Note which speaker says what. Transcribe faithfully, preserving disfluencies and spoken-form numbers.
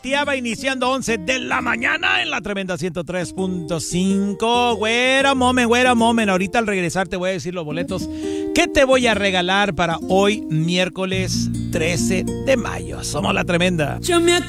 Speaker 1: Ya va iniciando once de la mañana en la tremenda ciento tres punto cinco. Güera moment, güera moment. Ahorita al regresar te voy a decir los boletos que te voy a regalar para hoy, miércoles trece de mayo. Somos la tremenda.
Speaker 2: Yo me